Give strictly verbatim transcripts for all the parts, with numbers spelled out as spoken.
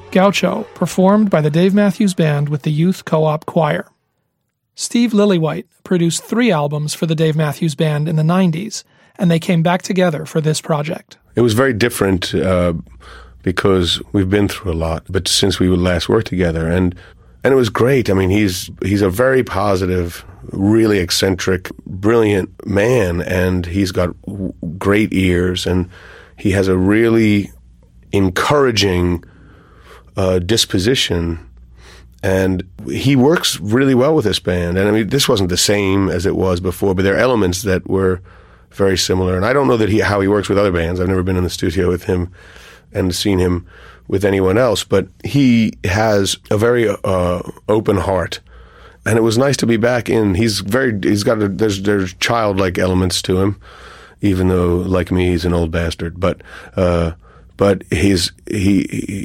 Gaucho, performed by the Dave Matthews Band with the Youth Co-op Choir. Steve Lillywhite produced three albums for the Dave Matthews Band in the nineties, and they came back together for this project. It was very different uh, because we've been through a lot, but since we would last work together, and and it was great. I mean, he's he's a very positive, really eccentric, brilliant man, and he's got w- great ears, and he has a really encouraging uh, disposition, and he works really well with this band. And I mean, this wasn't the same as it was before, but there are elements that were very similar. And I don't know that he how he works with other bands. I've never been in the studio with him and seen him with anyone else, but he has a very uh, open heart, and it was nice to be back in. He's very, he's got a, there's there's childlike elements to him, even though, like me, he's an old bastard. But uh, but he's he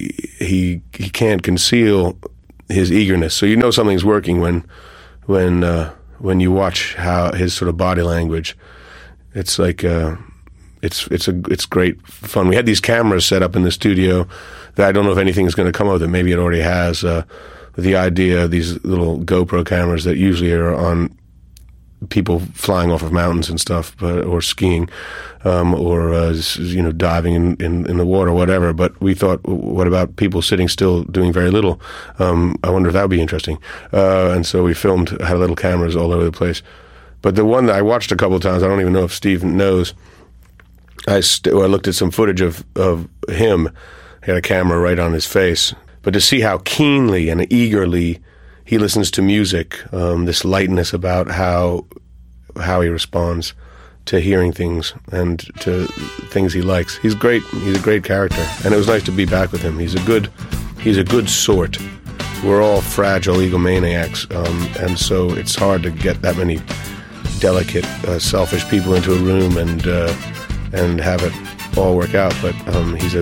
he he can't conceal his eagerness. So you know something's working when when uh, when you watch how his sort of body language. It's like. Uh, It's it's a it's great fun. We had these cameras set up in the studio that I don't know if anything is going to come of it. Maybe it already has. Uh, the idea, these little GoPro cameras that usually are on people flying off of mountains and stuff, but, or skiing, um, or uh, you know diving in, in, in the water, or whatever. But we thought, what about people sitting still doing very little? Um, I wonder if that would be interesting. Uh, and so we filmed, had little cameras all over the place. But the one that I watched a couple of times, I don't even know if Steve knows. I, st- I looked at some footage of, of him. He had a camera right on his face. But to see how keenly and eagerly he listens to music, um, this lightness about how how he responds to hearing things and to things he likes. He's great. He's a great character. And it was nice to be back with him. He's a good, he's a good sort. We're all fragile egomaniacs, um, and so it's hard to get that many delicate, uh, selfish people into a room and... Uh, and have it all work out, but um, he's a